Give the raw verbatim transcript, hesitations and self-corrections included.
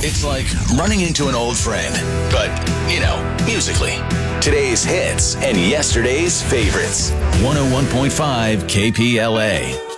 It's like running into an old friend, but, you know, musically. Today's hits and yesterday's favorites. one oh one point five K P L A.